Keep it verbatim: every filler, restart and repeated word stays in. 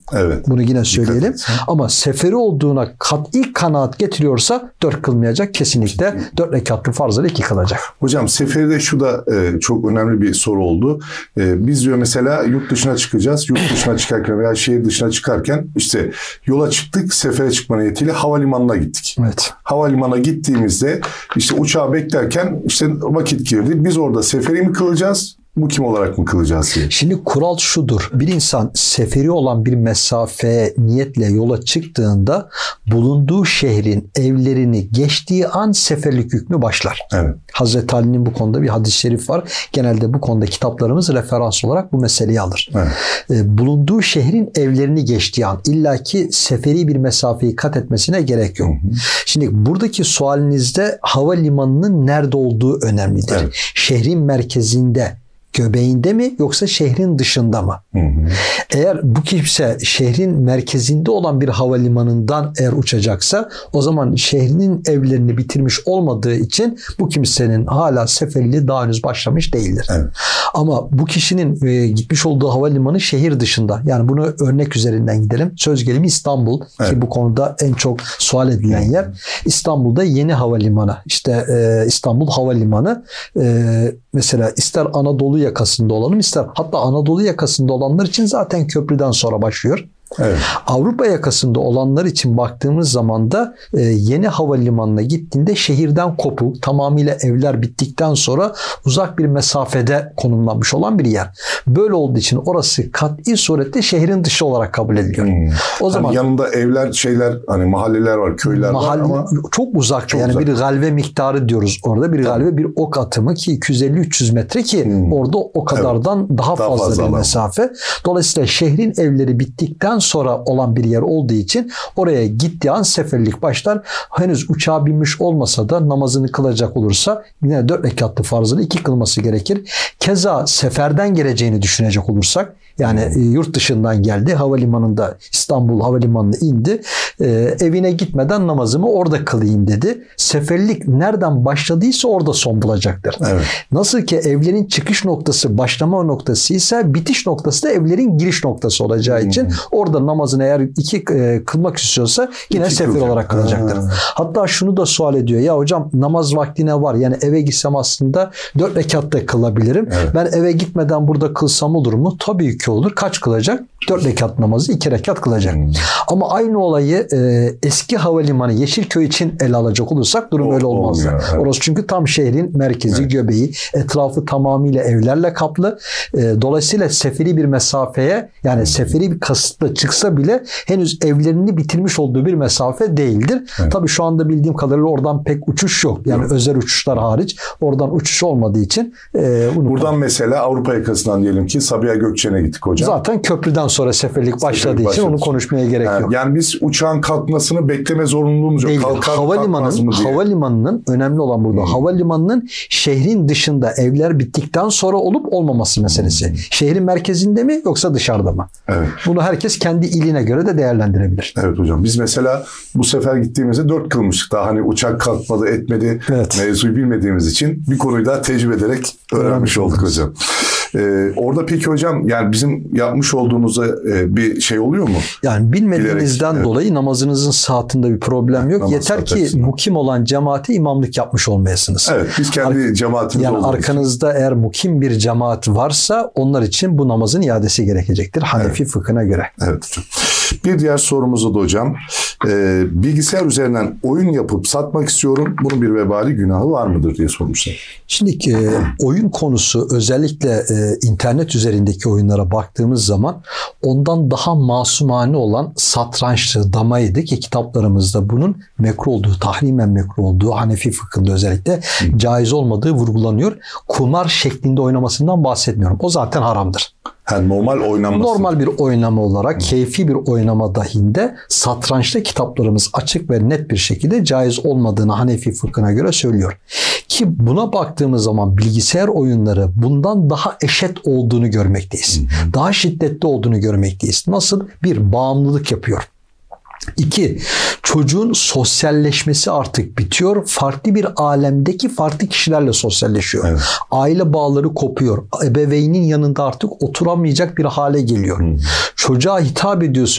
Evet. Bunu yine söyleyelim. Ama seferi olduğuna kat'i kanaat getiriyorsa dört kılmayacak. Kesinlikle dört rekatlı farzları iki kılacak. Hocam seferide şu da e, çok önemli bir soru oldu. E, biz diyor mesela yurt dışına çıkacağız. Yurt dışına çıkarken veya şehir dışına çıkarken işte yola çıktık, sefere çıkma niyetiyle havalimanına gittik. Evet. Havalimanına gittiğimizde işte uçağı beklerken işte vakit girdi. Biz orada seferi mi kılacağız? Mukim olarak mı kılacağız diye. Şimdi kural şudur. Bir insan seferi olan bir mesafeye niyetle yola çıktığında bulunduğu şehrin evlerini geçtiği an seferlik hükmü başlar. Evet. Hazreti Ali'nin bu konuda bir hadis-i şerif var. Genelde bu konuda kitaplarımız referans olarak bu meseleyi alır. Evet. Ee, bulunduğu şehrin evlerini geçtiği an illaki seferi bir mesafeyi kat etmesine gerek yok. Hı hı. Şimdi buradaki sualinizde havalimanının nerede olduğu önemlidir. Evet. Şehrin merkezinde, göbeğinde mi yoksa şehrin dışında mı? Hı hı. Eğer bu kimse şehrin merkezinde olan bir havalimanından eğer uçacaksa o zaman şehrinin evlerini bitirmiş olmadığı için bu kimsenin hala seferliği daha henüz başlamış değildir. Evet. Ama bu kişinin e, gitmiş olduğu havalimanı şehir dışında. Yani bunu örnek üzerinden gidelim. Söz gelimi İstanbul, evet, ki bu konuda en çok sual edilen yer. İstanbul'da yeni havalimanı. İşte e, İstanbul Havalimanı e, mesela ister Anadolu yakasında olalım, ister hatta Anadolu yakasında olanlar için zaten köprüden sonra başlıyor. Evet. Avrupa yakasında olanlar için baktığımız zaman da e, yeni havalimanına gittiğinde şehirden kopuk, tamamıyla evler bittikten sonra uzak bir mesafede konumlanmış olan bir yer. Böyle olduğu için orası kat'i surette şehrin dışı olarak kabul ediliyor. Hmm. O hani zaman yanında evler, şeyler, hani mahalleler var, köyler mahalle, var ama çok uzak. Çok yani uzak. Bir galve miktarı diyoruz orada. Bir galve bir ok atımı ki iki yüz elli üç yüz metre ki hmm. orada o kadardan evet, daha, daha fazla, fazla bir alan. mesafe. Dolayısıyla şehrin evleri bittikten sonra olan bir yer olduğu için oraya gittiği an seferlik başlar. Henüz uçağa binmiş olmasa da namazını kılacak olursa yine dört rekatlı farzını iki kılması gerekir. Keza seferden geleceğini düşünecek olursak, yani hmm. yurt dışından geldi, havalimanında İstanbul Havalimanı'na indi, e, evine gitmeden namazımı orada kılayım dedi. Seferlik nereden başladıysa orada son bulacaktır. Evet. Nasıl ki evlerin çıkış noktası başlama noktası ise bitiş noktası da evlerin giriş noktası olacağı hmm. için orada namazını eğer iki e, kılmak istiyorsa yine iki sefer kılacak. olarak kılacaktır. Ha. Hatta şunu da sual ediyor. Ya hocam namaz vaktine var. Yani eve gitsem aslında dört rekatta kılabilirim. Evet. Ben eve gitmeden burada kılsam olur mu? Tabii ki olur. Kaç kılacak? Dört rekat namazı iki rekat kılacak. Hmm. Ama aynı olayı e, eski havalimanı Yeşilköy için ele alacak olursak durum o, öyle olmazdı. Olmuyor, evet. Orası çünkü tam şehrin merkezi, evet, göbeği. Etrafı tamamıyla evlerle kaplı. E, dolayısıyla seferi bir mesafeye, yani hmm. seferi bir kasıtla çıksa bile henüz evlerini bitirmiş olduğu bir mesafe değildir. Evet. Tabii şu anda bildiğim kadarıyla oradan pek uçuş yok. Yani yok. Özel uçuşlar hariç oradan uçuş olmadığı için. E, Buradan mesela Avrupa yakasından diyelim ki Sabiha Gökçen'e gittik hocam. Zaten köprüden sonra seferlik başladığı için onu konuşmaya gerek yani, yok. Yani biz uçağın kalkmasını bekleme zorunluluğumuz yok. Kalkar, havalimanın, havalimanının önemli olan burada. Hmm. Havalimanının şehrin dışında evler bittikten sonra olup olmaması meselesi. Hmm. Şehrin merkezinde mi yoksa dışarıda mı? Evet. Bunu herkes kendi iline göre de değerlendirebilir. Evet hocam. Biz mesela bu sefer gittiğimizde dört kılmıştık. Daha hani uçak kalkmadı etmedi. Evet. Mevzuyu bilmediğimiz için bir konuyu daha tecrübe ederek öğrenmiş olduk hocam. Ee, orada peki hocam yani bizim yapmış olduğumuzda e, bir şey oluyor mu? Yani bilmediğinizden Bilerek, dolayı evet. namazınızın saatinde bir problem yok. Namaz Yeter ki açısından. mukim olan cemaate imamlık yapmış olmayasınız. Evet, biz kendi Ar- cemaatimiz Yani arkanızda için. Eğer mukim bir cemaat varsa onlar için bu namazın iadesi gerekecektir. Hanefi evet. fıkhına göre. Evet hocam. Bir diğer sorumuz da hocam. Ee, bilgisayar üzerinden oyun yapıp satmak istiyorum. Bunun bir vebali günahı var mıdır diye sormuşlar. Şimdi e, oyun konusu özellikle e, internet üzerindeki oyunlara baktığımız zaman ondan daha masumane olan satrançtı, damaydı ki kitaplarımızda bunun mekruh olduğu, tahrimen mekruh olduğu, Hanefi fıkhında özellikle Hı. caiz olmadığı vurgulanıyor. Kumar şeklinde oynamasından bahsetmiyorum. O zaten haramdır. Yani normal oynanması. Normal bir oynama olarak, Hı. keyfi bir oynama dahinde satrançta kitaplarımız açık ve net bir şekilde caiz olmadığını Hanefi fıkhına göre söylüyor. Ki buna baktığımız zaman bilgisayar oyunları bundan daha eşit olduğunu görmekteyiz. Hı. Daha şiddetli olduğunu görmekteyiz. Nasıl? Bir, bağımlılık yapıyor. İki, çocuğun sosyalleşmesi artık bitiyor. Farklı bir alemdeki farklı kişilerle sosyalleşiyor. Evet. Aile bağları kopuyor. Ebeveynin yanında artık oturamayacak bir hale geliyor. Hmm. Çocuğa hitap ediyorsun.